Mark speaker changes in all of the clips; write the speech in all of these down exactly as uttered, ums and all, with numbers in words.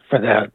Speaker 1: for that?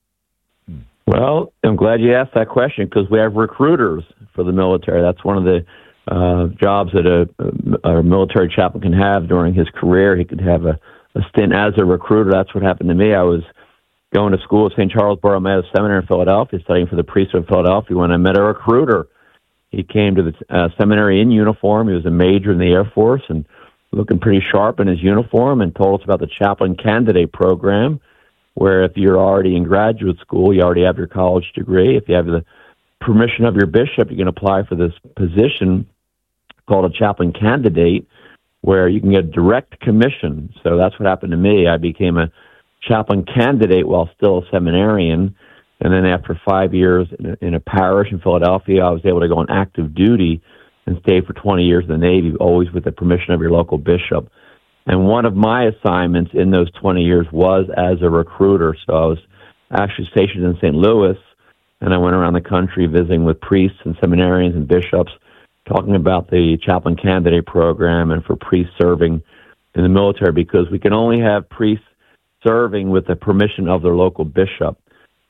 Speaker 2: Well, I'm glad you asked that question because we have recruiters for the military. That's one of the uh, jobs that a, a military chaplain can have during his career. He could have a, a stint as a recruiter. That's what happened to me. I was going to school at Saint Charles Borromeo Seminary in Philadelphia, studying for the priesthood of Philadelphia, when I met a recruiter. He came to the uh, seminary in uniform. He was a major in the Air Force and looking pretty sharp in his uniform, and told us about the chaplain candidate program, where if you're already in graduate school, you already have your college degree. If you have the permission of your bishop, you can apply for this position called a chaplain candidate, where you can get direct commission. So that's what happened to me. I became a chaplain candidate while still a seminarian. And then after five years in a, in a parish in Philadelphia, I was able to go on active duty and stay for twenty years in the Navy, always with the permission of your local bishop. And one of my assignments in those twenty years was as a recruiter. So I was actually stationed in Saint Louis, and I went around the country visiting with priests and seminarians and bishops, talking about the chaplain candidate program and for priests serving in the military, because we can only have priests serving with the permission of their local bishop.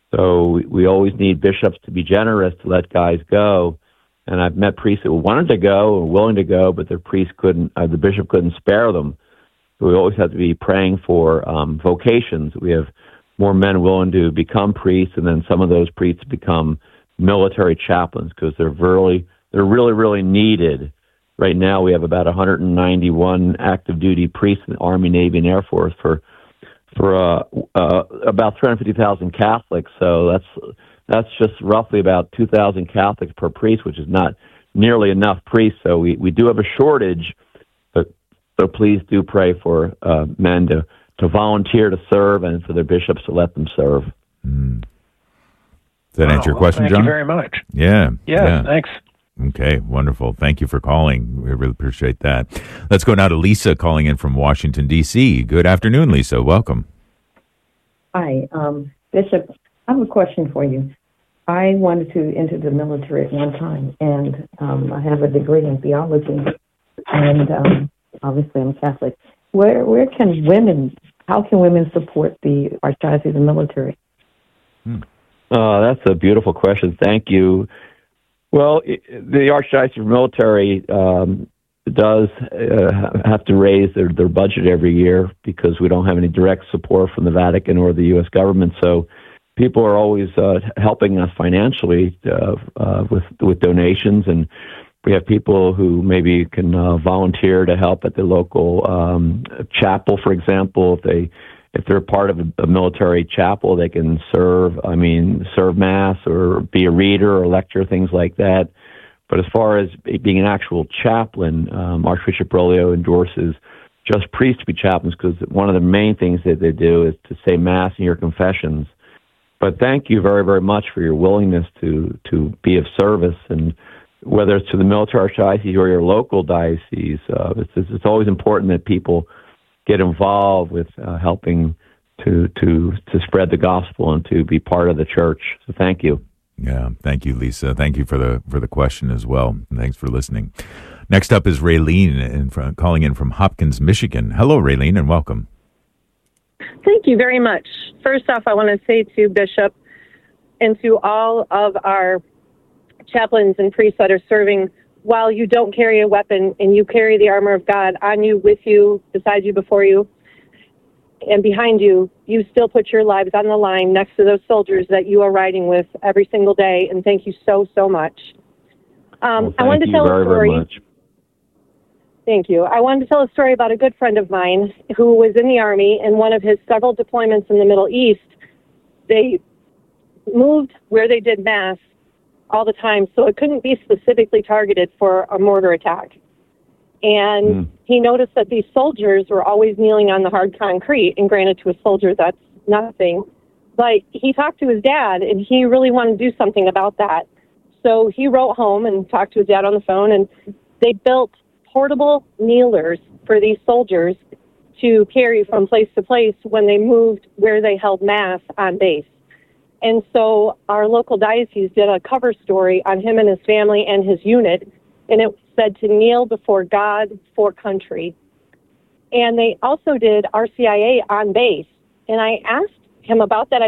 Speaker 2: So we, we always need bishops to be generous to let guys go. And I've met priests that wanted to go or willing to go, but their priest couldn't, uh, the bishop couldn't spare them. So we always have to be praying for um, vocations. We have more men willing to become priests, and then some of those priests become military chaplains because they're really, they're really, really needed. Right now, we have about one hundred ninety-one active duty priests in the Army, Navy, and Air Force for for uh, uh, about three hundred fifty thousand Catholics. So that's that's just roughly about two thousand Catholics per priest, which is not nearly enough priests. So we, we do have a shortage. But so please do pray for uh, men to, to volunteer to serve and for their bishops to let them serve.
Speaker 3: Mm. Does that
Speaker 1: Wow,
Speaker 3: answer your
Speaker 1: well,
Speaker 3: question,
Speaker 1: thank
Speaker 3: John?
Speaker 1: Thank you very much.
Speaker 3: Yeah,
Speaker 1: yeah. Yeah, thanks.
Speaker 3: Okay, wonderful. Thank you for calling. We really appreciate that. Let's go now to Lisa calling in from Washington, D C Good afternoon, Lisa. Welcome.
Speaker 4: Hi, um, Bishop. I have a question for you. I wanted to enter the military at one time, and um, I have a degree in theology, and um, obviously I'm Catholic. Where where can women, how can women support the Archdiocese of military?
Speaker 2: Hmm. Uh, that's a beautiful question. Thank you. Well, it, the Archdiocese of Military um, does uh, have to raise their, their budget every year because we don't have any direct support from the Vatican or the U S government. So people are always uh, helping us financially uh, uh, with with donations, and we have people who maybe can uh, volunteer to help at the local um, chapel, for example. If they if they're part of a, a military chapel, they can serve. I mean, serve mass or be a reader or lecturer, things like that. But as far as being an actual chaplain, um, Archbishop Bergoglio endorses just priests to be chaplains because one of the main things that they do is to say mass in your confessions. But thank you very, very much for your willingness to, to be of service, and whether it's to the military archdiocese or your local diocese, uh, it's, it's always important that people get involved with uh, helping to to to spread the gospel and to be part of the church. So thank you.
Speaker 3: Yeah, thank you, Lisa. Thank you for the for the question as well. Thanks for listening. Next up is Raylene in front, calling in from Hopkins, Michigan. Hello, Raylene, and welcome.
Speaker 5: Thank you very much. First off, I want to say to Bishop and to all of our chaplains and priests that are serving, while you don't carry a weapon and you carry the armor of God on you, with you, beside you, before you, and behind you, you still put your lives on the line next to those soldiers that you are riding with every single day, and thank you so, so much. Um,
Speaker 2: well,
Speaker 5: I wanted to tell
Speaker 2: very,
Speaker 5: a story.
Speaker 2: Very much.
Speaker 5: Thank you. I wanted to tell a story about a good friend of mine who was in the Army. In one of his several deployments in the Middle East, they moved where they did mass all the time, so it couldn't be specifically targeted for a mortar attack. And mm. he noticed that these soldiers were always kneeling on the hard concrete, and granted, to a soldier, that's nothing. But he talked to his dad, and he really wanted to do something about that. So he wrote home and talked to his dad on the phone, and they built portable kneelers for these soldiers to carry from place to place when they moved where they held mass on base. And so our local diocese did a cover story on him and his family and his unit, and it said to kneel before God for country. And they also did R C I A on base. And I asked him about that.